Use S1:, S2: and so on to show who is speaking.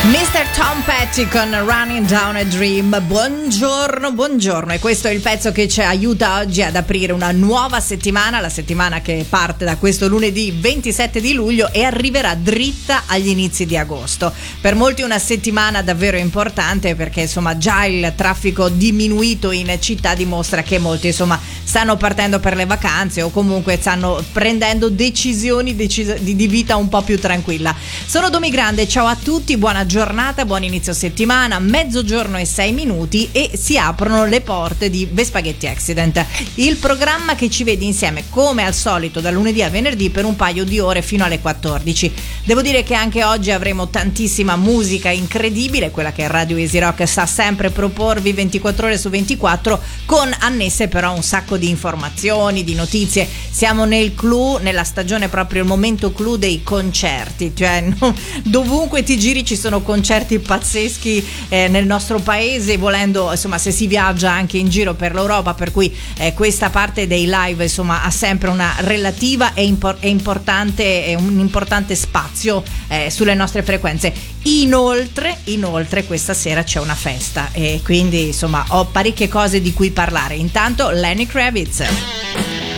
S1: Mr. Tom Petty con Running Down a Dream. Buongiorno, e questo è il pezzo che ci aiuta oggi ad aprire una nuova settimana, la settimana che parte da questo lunedì 27 di luglio e arriverà dritta agli inizi di agosto. Per molti una settimana davvero importante, perché insomma già il traffico diminuito in città dimostra che molti insomma stanno partendo per le vacanze o comunque stanno prendendo decisioni di vita un po' più tranquilla. Sono Domi Grande, ciao a tutti, buona giornata, buon inizio settimana, mezzogiorno e 6 minuti e si aprono le porte di Vespaghetti Accident, il programma che ci vede insieme come al solito da lunedì a venerdì per un paio di ore fino alle 14. Devo dire che anche oggi avremo tantissima musica incredibile, quella che Radio Easy Rock sa sempre proporvi 24 ore su 24, con annesse però un sacco di informazioni, di notizie. Siamo nel clou, nella stagione proprio il momento clou dei concerti, cioè dovunque ti giri ci sono concerti pazzeschi nel nostro paese, volendo insomma se si viaggia anche in giro per l'Europa, per cui questa parte dei live insomma ha sempre una relativa e importante un importante spazio sulle nostre frequenze. Inoltre questa sera c'è una festa e quindi insomma ho parecchie cose di cui parlare. Intanto Lenny Kravitz.